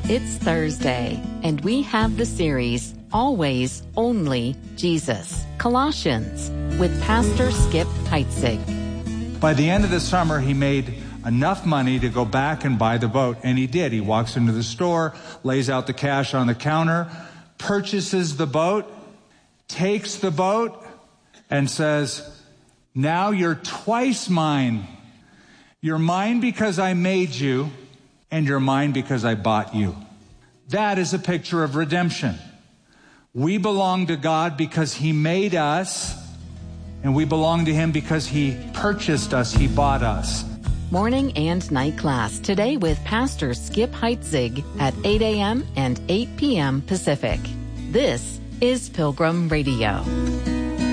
It's Thursday, and we have the series, Always, Only Jesus, Colossians, with Pastor Skip Heitzig. By the end of the summer, he made enough money to go back and buy the boat, and he did. He walks into the store, lays out the cash on the counter, purchases the boat, takes the boat, and says, "Now you're twice mine. You're mine because I made you, and you're mine because I bought you." That is a picture of redemption. We belong to God because He made us, and we belong to Him because He purchased us, He bought us. Morning and night class today with Pastor Skip Heitzig at 8 a.m. and 8 p.m. Pacific. This is Pilgrim Radio.